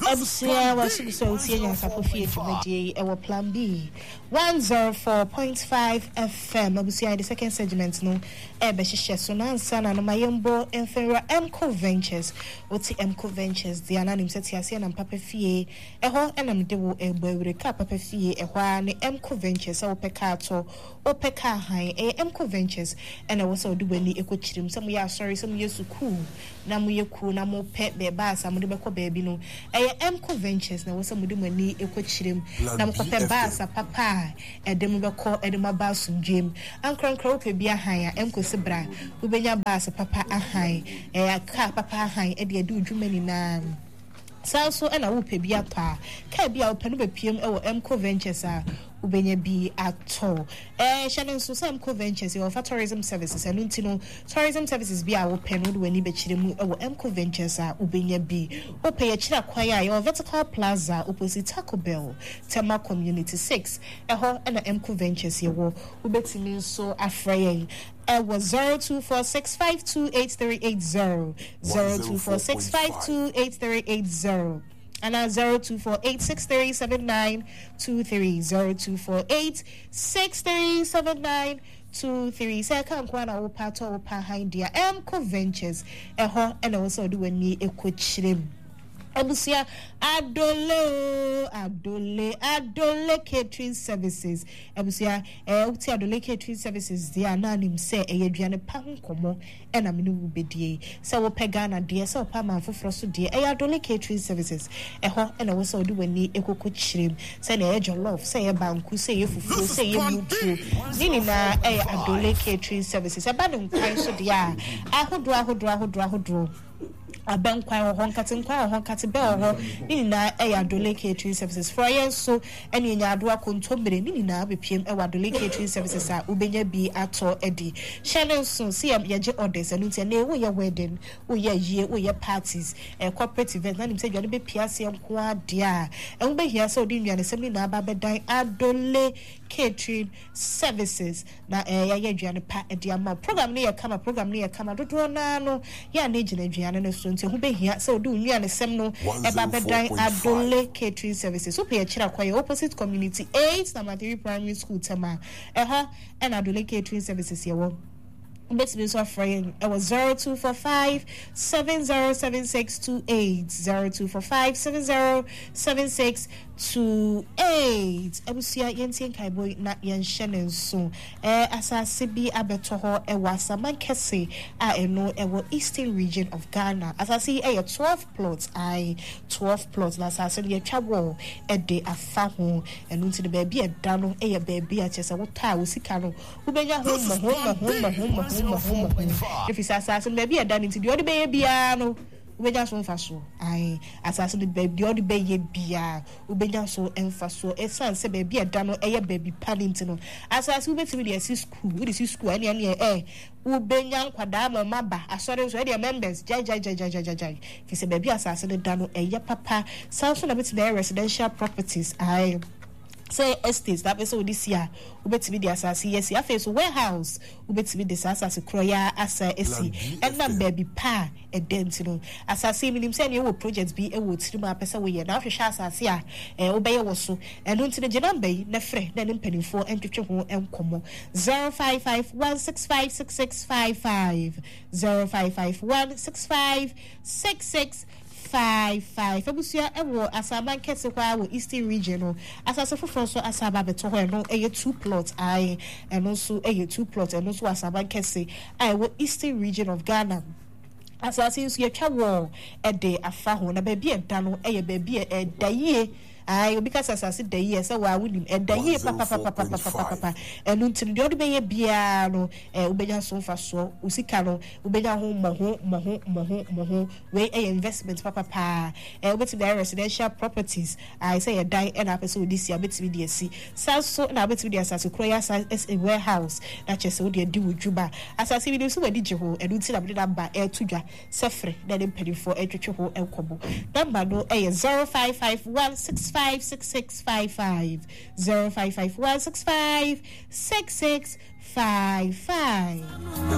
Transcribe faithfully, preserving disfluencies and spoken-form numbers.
Abusia was so serious apofie dwumadi e wo plan B one oh four point five F M. Abusia the second segment no e be hihye so na ansa na no mayembo Emfera Emco Ventures oti Emco Ventures the ananim seti ase na papa fie e ho enam de wo egbo awreka papa fie e ho ani Emco Ventures e wo peka ato wo peka han e Emco Ventures e na wo so do bani ekochirim some ya sorry some yesu cool na mo ye cool na mo pe be ba sa mo de be ko ba bi no e Emco Ventures na wo so mo de mani ekochirim na mo ko pe ba sa papa e de mo be ko e de ma ba sumdwem ankrankra wo pe bia han a Emco sebra wo benya ba sa papa ahan e aka papa ahan e de adu dwumani na so e na wo pe bia pa ka bia wo pe no be piem e wo Emco Ventures a ubenya bi ato eh shanen so some Emco Ventures your tourism services and ntino tourism services bi a wo pe no de wani be chire mu e wo Emco Ventures a ubenya bi wo pe ya chira kwaya your vertical plaza opposite Taco Bell Tema Community six e ho na Emco Ventures ye wo ubetimi so afrayen it was zero two four six five two eight three eight zero zero two four six five two eight three eight zero and now zero two four eight six three seven nine two three zero two four eight six three seven nine two three. Say can kwa na wo pato wo pa hand dia Emco Ventures e ho e na wo so do wani ekochirem Abusia Adole Adole Adole Catering Services Abusia eh uti Adole Catering Services dia na nim say e aduane pa nkomo e na me no wo bedie say wo pega na dia say pa man foforo so dia e Adole Catering Services e ho e na wo so do wani ekoko chirem say na e jollof say e banku say e fufu say e mutu nini na e Adole Catering Services e ba no nkwan so dia ahodo ahodo ahodo ahodo abankwan ho nkate nkwan ho nkate be ho ni na e Adole Catering Services for yen so ene nya ado akontombre ni na bepiem e Adole Catering Services a ubenya bi ato edi channel so see am ye orders anu tie na wo ye wedding wo ye yie wo ye parties e corporate events na nim se dwane be piase nko ade a e wo be hia so di nwane sem ni na aba bedan Adole Catering Services na eh ya ye dwane pa edi ama program ni ye kama program ni ye kama dodo na no ya na gina dwane no so nti ho be hia so do nwane sem no e ba bedan Adole Catering Services so pe ya chira kwa opposite community eight number three primary school tema eh ha and Adole Catering Services ye wo Let's be so afraid. It was zero two four five seven zero seven six two eight zero two four five seven zero seven six two eight. Abusia yenti kaiboy na yenshenen so. Eh asase bi abeto ho e wasa mankese a eno e wo eastern region of Ghana. Asase e twelve plots I twelve plots na asase ye twawo e de afa ho eno nti de ba bi e da no e ye ba bi a chese wo ta wo sika no wo benya ho mo ho mo ho mo ho if it's assassin baby a done into the other baby no ubeja so mfaso ai assassin the baby the other baby bia ubeja so emfaso e san se baby a dano e baby paddington no assassin ubetimi the school we the school any any eh ubenya nkwada ma maba asore so the members jai jai jai jai jai jai if it's baby assassin the dano e papa Samson a bit residential properties ai say estates that person this year ubetimi the asase yes ya face warehouse ubetimi the asase kroya asa esi and na baby pa e dent no asase minim say na wo projects bi e wo tirima pesa we ye na hwehwe asase a e obeye wo so and unti the number na frɛ na ne mpanimfo entwetwe ho enkomo zero five five one six five six six five five zero five five one six five six six five five Abusia ewo asaba nkese kwa wo eastern region no asase foforo so asaba beto ho no eye two plots I and also eye two plots and also asaba nkese I wo eastern region of Ghana asase so ye twawo e de afa ho na ba bi enta no eye ba bi e daye ai because asase daye se wa wunim e daye papa papa papa papa papa enu ntim de ode be ye bia no e ubenya so fa so usika no ubenya ho mo ho mo ho mo ho mo ho we e investment papa pa e ubeti be residential properties I say e dan e na person this year beti be see so na beti be asase kroya as a warehouse na chese wo de di wujuba asase bi so wadi je ho enu ntim na be number e tudwa sefre na dem pedi for e twetwe ho enkobo number no e zero five five one six five six six five five zero five five one six five six six five five.